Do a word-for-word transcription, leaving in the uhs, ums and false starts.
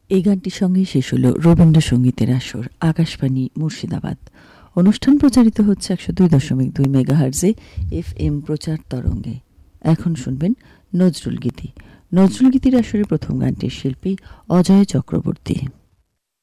এই গানটির সঙ্গেই শেষ হলো রবীন্দ্রসঙ্গীতের আসর আকাশবাণী মুর্শিদাবাদ। অনুষ্ঠান প্রচারিত হচ্ছে একশো দুই দশমিক দুই মেগাহার্জে এফ এম প্রচার তরঙ্গে। এখন শুনবেন নজরুল গীতি। নজরুল গীতির আসরে প্রথম গানটির শিল্পী অজয় চক্রবর্তী।